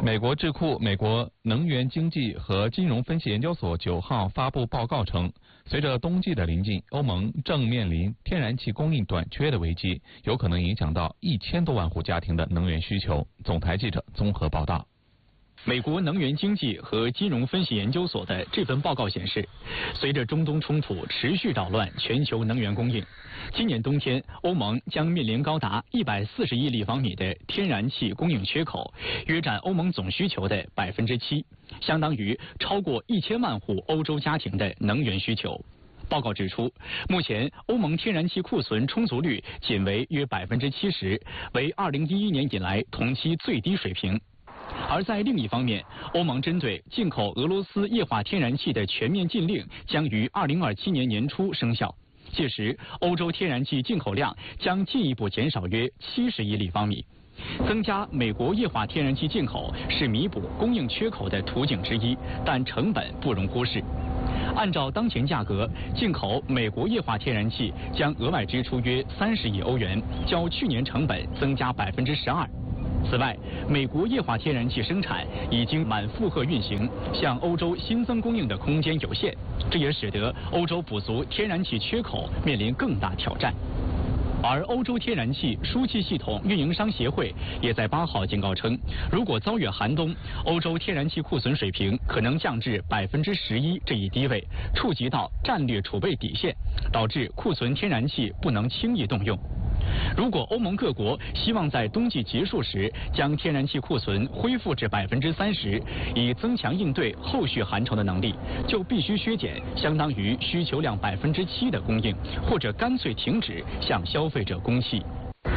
美国智库美国能源经济和金融分析研究所9号发布报告称，随着冬季的临近，欧盟正面临天然气供应短缺的危机，有可能影响到1000多万户家庭的能源需求。总台记者综合报道。 美国能源经济和金融分析研究所的这份报告显示，随着中东冲突持续扰乱全球能源供应，今年冬天欧盟将面临高达140亿立方米的天然气供应缺口，约占欧盟总需求的7%，相当于超过1000万户欧洲家庭的能源需求。报告指出，目前欧盟天然气库存充足率仅为约70%，为2011年以来同期最低水平。而在另一方面，欧盟针对进口俄罗斯液化天然气的全面禁令将于2027年年初生效，届时欧洲天然气进口量将进一步减少约70亿立方米。增加美国液化天然气进口是弥补供应缺口的途径之一，但成本不容忽视。按照当前价格，进口美国液化天然气将额外支出约30亿欧元，较去年成本增加12%。此外，美国液化天然气生产已经满负荷运行，向欧洲新增供应的空间有限，这也使得欧洲补足天然气缺口面临更大挑战。而欧洲天然气输气系统运营商协会也在8号警告称，如果遭遇寒冬，欧洲天然气库存水平可能降至11%这一低位，触及到战略储备底线，导致库存天然气不能轻易动用。如果欧盟各国希望在冬季结束时将天然气库存恢复至30%，以增强应对后续寒潮的能力，就必须削减相当于需求量7%的供应，或者干脆停止向消费者供气。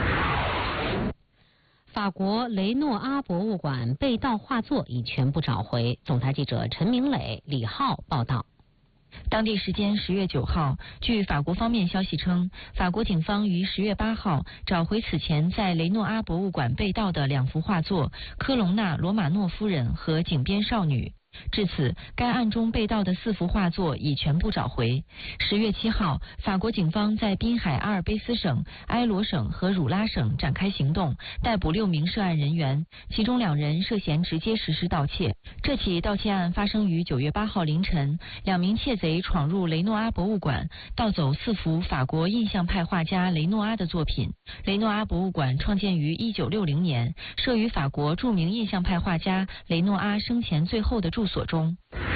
法国雷诺阿博物馆被盗画作已全部找回。总台记者陈明磊、李浩报道。 当地时间10月9号，据法国方面消息称，法国警方于10月8号找回此前在雷诺阿博物馆被盗的2幅画作《科隆纳·罗马诺夫人》和《井边少女》。至此，该案中被盗的4幅画作已全部找回。10月7号，法国警方在滨海阿尔卑斯省、埃罗省和汝拉省展开行动，逮捕6名涉案人员，其中2人涉嫌直接实施盗窃。这起盗窃案发生于9月8号凌晨，2名窃贼闯入雷诺阿博物馆，盗走4幅法国印象派画家雷诺阿的作品。雷诺阿博物馆创建于1960年，设于法国著名印象派画家雷诺阿生前最后的住所中。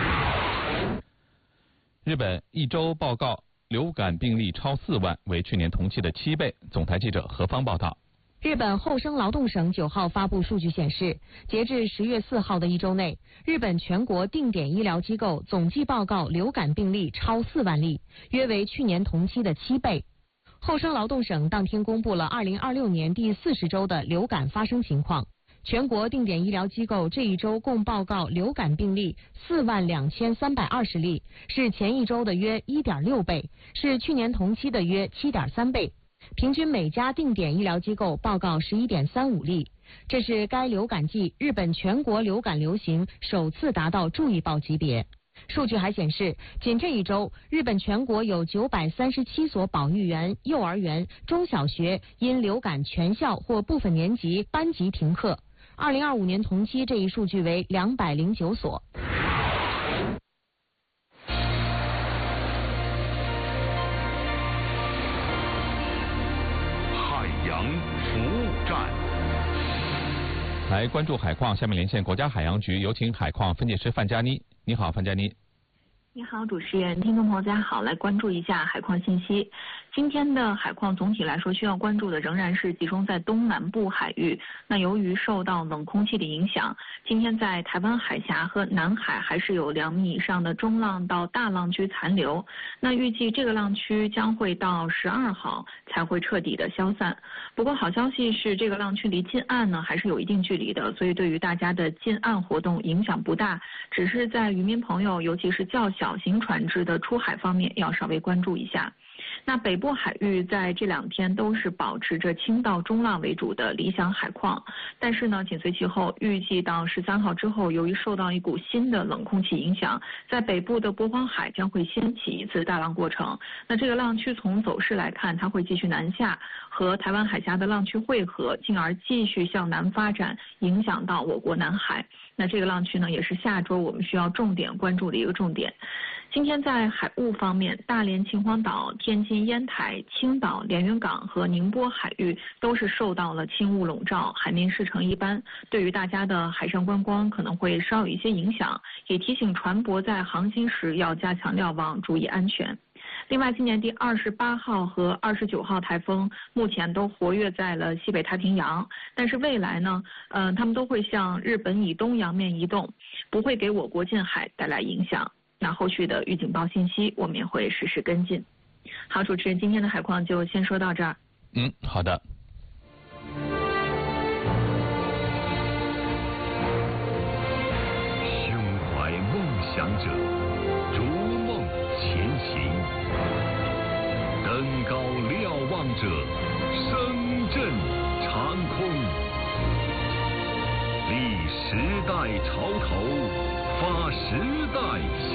日本一周报告流感病例超4万，为去年同期的7倍。总台记者何方报道。 日本厚生劳动省9号发布数据显示，截至10月4号的一周内，日本全国定点医疗机构总计报告流感病例超4万例，约为去年同期的7倍。厚生劳动省当天公布了2026年第40周的流感发生情况。全国定点医疗机构这一周共报告流感病例42320例，是前一周的约1.6倍，是去年同期的约7.3倍。平均每家定点医疗机构报告11.35例，这是该流感季日本全国流感流行首次达到注意报级别。数据还显示，仅这一周，日本全国有937所保育园、幼儿园、中小学因流感全校或部分年级班级停课。2025年同期这一数据为209所。 海洋服务站， 来关注海况，下面连线国家海洋局，有请海况分解师范佳妮。你好，范佳妮。 你好，主持人，听众朋友大家好，来关注一下海况信息。今天的海况总体来说需要关注的仍然是集中在东南部海域。那由于受到冷空气的影响，今天在台湾海峡和南海还是有2米以上的中浪到大浪区残留。那预计这个浪区将会到12号才会彻底的消散。不过好消息是，这个浪区离近岸呢还是有一定距离的，所以对于大家的近岸活动影响不大，只是在渔民朋友尤其是较小型船只的出海方面要稍微关注一下。 那北部海域在这2天都是保持着轻到中浪为主的理想海况，但是呢，紧随其后，预计到13号之后，由于受到一股新的冷空气影响，在北部的渤黄海将会掀起一次大浪过程。那这个浪区从走势来看，它会继续南下，和台湾海峡的浪区汇合，进而继续向南发展，影响到我国南海。那这个浪区呢，也是下周我们需要重点关注的一个重点。今天在海务方面，大连、秦皇岛、天津、烟台、青岛、连云港和宁波海域都是受到了轻雾笼罩，海面势成一般，对于大家的海上观光可能会稍有一些影响，也提醒船舶在航行时要加强瞭望，注意安全。另外，今年第28号和29号台风目前都活跃在了西北太平洋，但是未来呢，他们都会向日本以东洋面移动，不会给我国近海带来影响。那后续的预警报信息，我们也会实时跟进。好，主持人，今天的海况就先说到这儿。 好的。 胸怀梦想者，逐梦前行；登高瞭望者，声震长空。历时代潮头，发时代